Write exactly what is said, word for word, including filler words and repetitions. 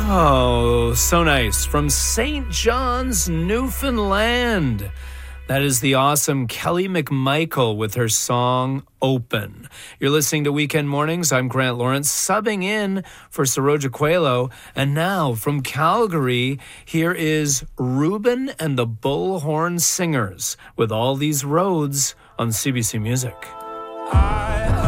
Oh, so nice. From Saint John's, Newfoundland. That is the awesome Kelly McMichael with her song Open. You're listening to Weekend Mornings. I'm Grant Lawrence, subbing in for Saroja Coelho. And now from Calgary, here is Ruben and the Bullhorn Singers with All These Roads on C B C Music. I